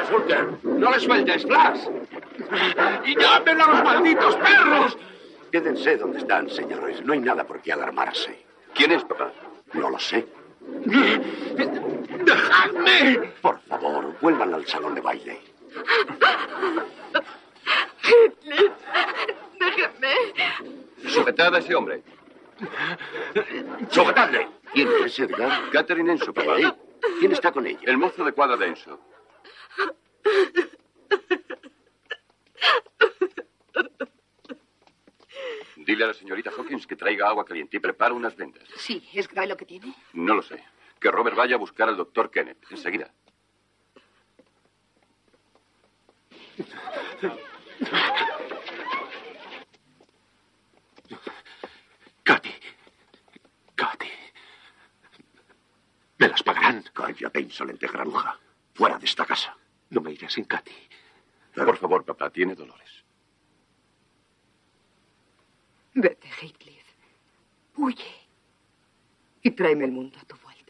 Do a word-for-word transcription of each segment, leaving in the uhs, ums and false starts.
sueltes, Walter! ¡No le sueltes, Flash! ¡Y llamen a los malditos perros! Quédense donde están, señores. No hay nada por qué alarmarse. ¿Quién es, papá? No lo sé. ¡Dejadme! Por favor, vuelvan al salón de baile. Heathcliff, déjame. Sujetad a ese hombre. ¡Sujetadle! ¿Quién es, Edgar? Catherine Enso, papá. ¿Eh? ¿Quién está con ella? El mozo de cuadra de Enso. Dile a la señorita Hawkins que traiga agua caliente y prepara unas vendas. Sí, ¿es grave lo que tiene? No lo sé. Que Robert vaya a buscar al doctor Kenneth. Enseguida. Katy. Katy. ¿Me las pagarán? Cállate, insolente granuja. Fuera de esta casa. No me iré sin Katy. Por favor, papá, tiene dolores. Vete, Heathcliff. Huye. Y tráeme el mundo a tu vuelta.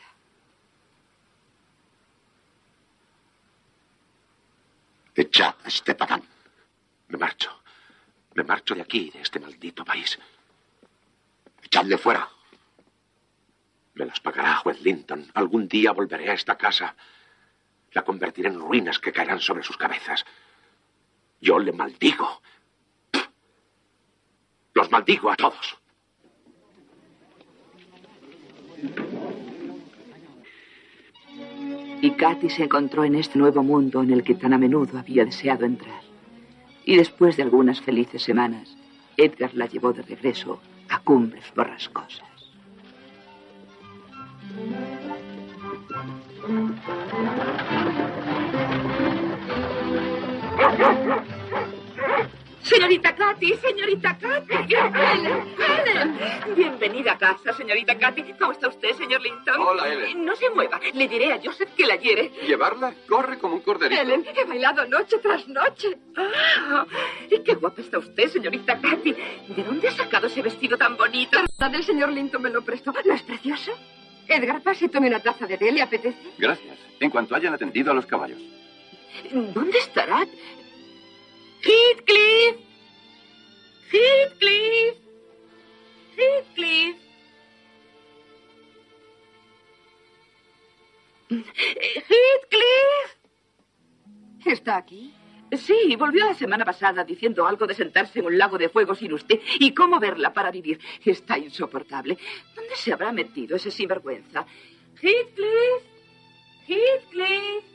Echad a este patán. Me marcho. Me marcho de aquí, de este maldito país. Echadle fuera. Me las pagará juez Linton. Algún día volveré a esta casa. La convertiré en ruinas que caerán sobre sus cabezas. Yo le maldigo. Los maldigo a todos. Y Katy se encontró en este nuevo mundo en el que tan a menudo había deseado entrar. Y después de algunas felices semanas, Edgar la llevó de regreso a Cumbres Borrascosas. Señorita Katy, señorita Katy. Helen, Helen. Bienvenida a casa, señorita Katy. ¿Cómo está usted, señor Linton? Hola, Helen. No se mueva. Le diré a Joseph que la hiere. ¿Llevarla? Corre como un corderito. Helen, he bailado noche tras noche. Ah, y qué guapa está usted, señorita Katy. ¿De dónde ha sacado ese vestido tan bonito? La del señor Linton me lo prestó. ¿No es precioso? Edgar, pase y tome una taza de té, ¿le apetece? Gracias. En cuanto hayan atendido a los caballos. ¿Dónde estará? Heathcliff. Heathcliff. Heathcliff. Heathcliff. ¿Está aquí? Sí, volvió la semana pasada diciendo algo de sentarse en un lago de fuego sin usted y cómo verla para vivir. Está insoportable. ¿Dónde se habrá metido ese sinvergüenza? Heathcliff. Heathcliff.